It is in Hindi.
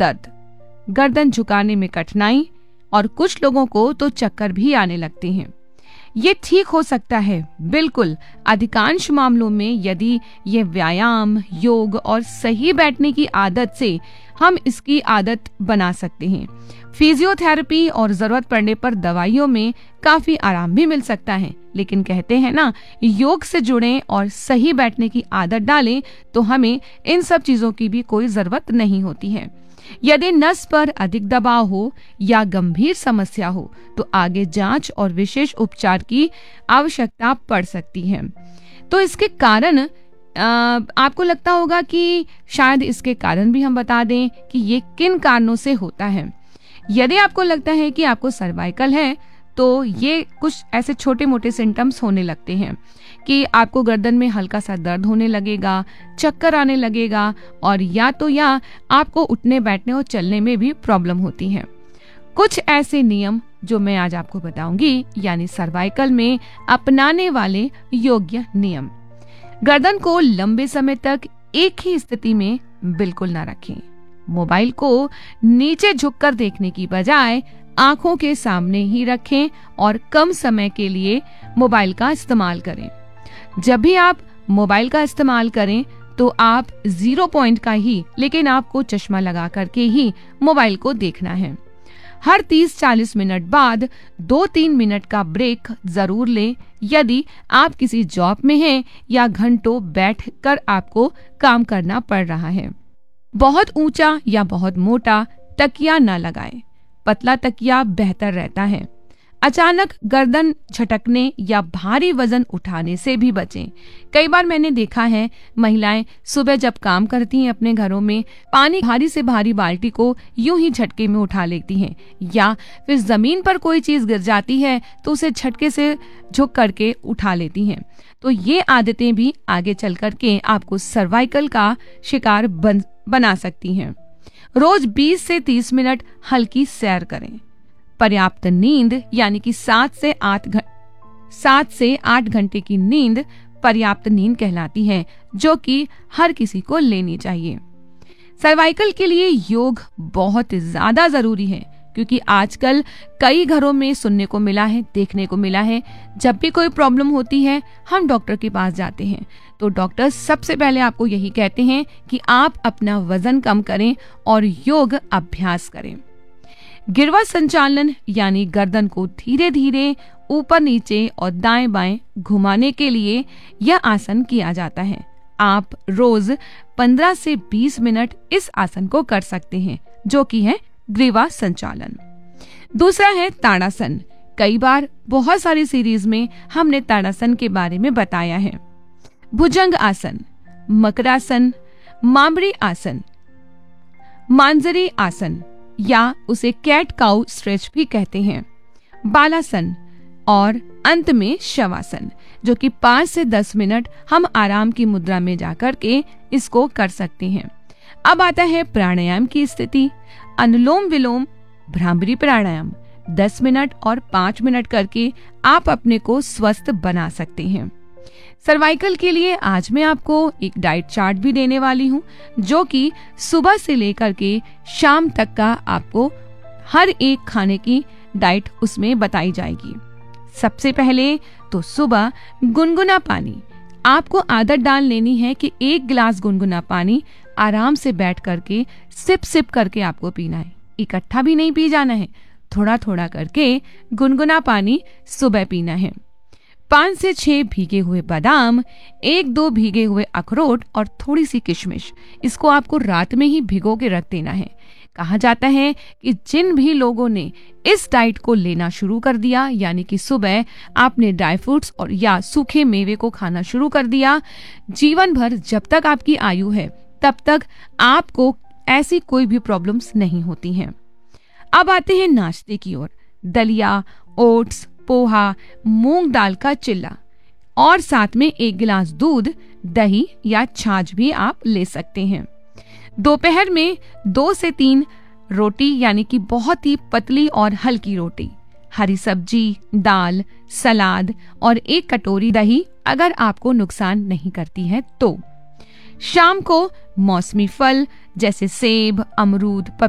दर्द, गर्दन झुकाने में कठिनाई और कुछ लोगों को तो चक्कर भी आने लगते हैं। ये ठीक हो सकता है, बिल्कुल। अधिकांश मामलों में यदि ये व्यायाम, योग और सही बैठने की आदत से हम इसकी आदत बना सकते हैं। फिजियोथेरेपी और जरूरत पड़ने पर दवाइयों में काफी आराम भी मिल सकता है। लेकिन कहते हैं ना, योग से जुड़ें और सही बैठने की आदत डालें तो हमें इन सब चीजों की भी कोई जरूरत नहीं होती है। यदि नस पर अधिक दबाव हो या गंभीर समस्या हो तो आगे जांच और विशेष उपचार की आवश्यकता पड़ सकती है। तो इसके कारण आपको लगता होगा कि शायद इसके कारण भी हम बता दें कि ये किन कारणों से होता है। यदि आपको लगता है कि आपको सर्वाइकल है तो ये कुछ ऐसे छोटे मोटे सिम्टम्स होने लगते हैं कि आपको गर्दन में हल्का सा दर्द होने लगेगा, चक्कर आने लगेगा और या आपको उठने बैठने और चलने में भी प्रॉब्लम होती है। कुछ ऐसे नियम जो मैं आज आपको बताऊंगी, यानी सर्वाइकल में अपनाने वाले योग्य नियम। गर्दन को लंबे समय तक एक ही स्थिति में बिल्कुल ना रखें। मोबाइल को नीचे झुककर देखने की बजाय आंखों के सामने ही रखें और कम समय के लिए मोबाइल का इस्तेमाल करें। जब भी आप मोबाइल का इस्तेमाल करें तो आप 0 पॉइंट का ही, लेकिन आपको चश्मा लगा करके ही मोबाइल को देखना है। हर 30-40 मिनट बाद 2-3 मिनट का ब्रेक जरूर लें यदि आप किसी जॉब में हैं या घंटों बैठकर आपको काम करना पड़ रहा है। बहुत ऊंचा या बहुत मोटा तकिया न लगाएं। पतला तकिया बेहतर रहता है। अचानक गर्दन झटकने या भारी वजन उठाने से भी बचें। कई बार मैंने देखा है महिलाएं सुबह जब काम करती हैं अपने घरों में, पानी भारी से भारी बाल्टी को यूं ही झटके में उठा लेती हैं, या फिर जमीन पर कोई चीज गिर जाती है तो उसे झटके से झुक करके उठा लेती हैं। तो ये आदतें भी आगे चल करके आपको सर्वाइकल का शिकार बना सकती हैं। रोज 20 से 30 मिनट हल्की सैर करें। पर्याप्त नींद यानी कि 7 से 8 घंटे की नींद पर्याप्त नींद कहलाती है, जो कि हर किसी को लेनी चाहिए। सर्वाइकल के लिए योग बहुत ज्यादा जरूरी है, क्योंकि आजकल कई घरों में सुनने को मिला है, देखने को मिला है, जब भी कोई प्रॉब्लम होती है हम डॉक्टर के पास जाते हैं तो डॉक्टर सबसे पहले आपको यही कहते हैं कि आप अपना वजन कम करें और योग अभ्यास करें। गिरवा संचालन यानी गर्दन को धीरे धीरे ऊपर नीचे और दाएं बाएं घुमाने के लिए यह आसन किया जाता है। आप रोज 15 से 20 मिनट इस आसन को कर सकते हैं, जो कि है ग्रीवा संचालन। दूसरा है ताड़ासन। कई बार बहुत सारी सीरीज में हमने ताड़ासन के बारे में बताया है। भुजंग आसन, मकरासन, मामरी आसन, मांजरी आसन या उसे कैट काउ स्ट्रेच भी कहते हैं, बालासन और अंत में शवासन, जो कि 5 से 10 मिनट हम आराम की मुद्रा में जाकर के इसको कर सकते हैं। अब आता है प्राणायाम की स्थिति। अनुलोम विलोम, भ्रामरी प्राणायाम 10 मिनट और 5 मिनट करके आप अपने को स्वस्थ बना सकते हैं। सर्वाइकल के लिए आज मैं आपको एक डाइट चार्ट भी देने वाली हूँ, जो कि सुबह से लेकर के शाम तक का आपको हर एक खाने की डाइट उसमें बताई जाएगी। सबसे पहले तो सुबह गुनगुना पानी। आपको आदत डाल लेनी है कि 1 गिलास गुनगुना पानी आराम से बैठ करके सिप सिप करके आपको पीना है। इकट्ठा भी नहीं पी जाना है, थोड़ा थोड़ा करके गुनगुना पानी सुबह पीना है। 5 से 6 भीगे हुए बादाम, 1-2 भीगे हुए अखरोट और थोड़ी सी किशमिश, इसको आपको रात में ही भिगो के रख देना है। कहा जाता है कि जिन भी लोगों ने इस डाइट को लेना शुरू कर दिया, यानी कि सुबह आपने ड्राई फ्रूट्स और या सूखे मेवे को खाना शुरू कर दिया, जीवन भर जब तक आपकी आयु है तब तक आपको ऐसी कोई भी प्रॉब्लम्स नहीं होती हैं। अब आते हैं नाश्ते की ओर। दलिया, ओट्स, पोहा, मूंग दाल का चिल्ला और साथ में 1 गिलास दूध, दही या छाछ भी आप ले सकते हैं। दोपहर में 2 से 3 रोटी, यानी कि बहुत ही पतली और हल्की रोटी, हरी सब्जी, दाल, सलाद और 1 कटोरी दही अगर आपको नुकसान नहीं करती है तो। शाम को मौसमी फल जैसे सेब, अमरूद,